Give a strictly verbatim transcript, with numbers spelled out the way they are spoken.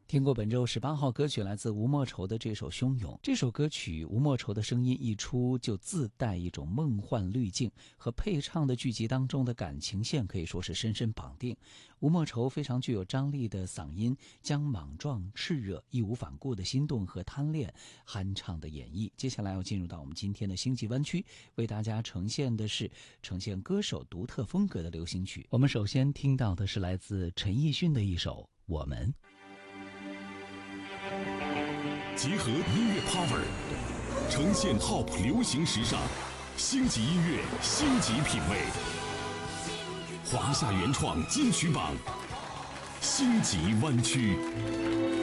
听过本周十八号歌曲，来自吴莫愁的这首《汹涌》。这首歌曲吴莫愁的声音一出就自带一种梦幻滤镜，和配唱的剧集当中的感情线可以说是深深绑定。吴莫愁非常具有张力的嗓音，将莽撞、炽热、义无反顾的心动和贪恋酣畅的演绎。接下来要进入到我们今天的星际湾区，为大家呈现的是呈现歌手独特风格的流行曲。我们首先听到的是来自陈奕迅的一首《我们》。 结合音乐 power， 呈现 Top 流行时尚，星级音乐，星级品味。华夏原创金曲榜，星级湾区。